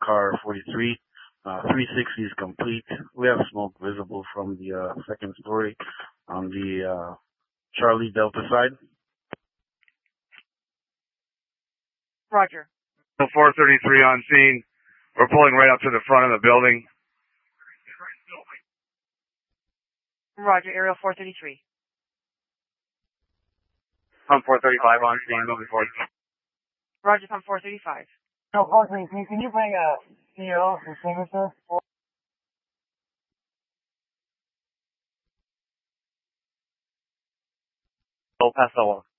car 43. 360 is complete. We have smoke visible from the second story on the Charlie Delta side. Roger. 433 on scene. We're pulling right up to the front of the building. Roger, Aerial 433. I'm 435 on scene, moving forward. Roger, I'm 435. No, 433, can you bring a CO and signature? El Paso.